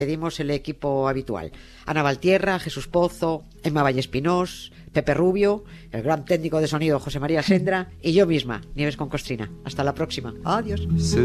Pedimos el equipo habitual: Ana Valtierra, Jesús Pozo, Emma Vallespinós, Pepe Rubio, el gran técnico de sonido José María Sendra y yo misma, Nieves con Costrina. Hasta la próxima. Adiós.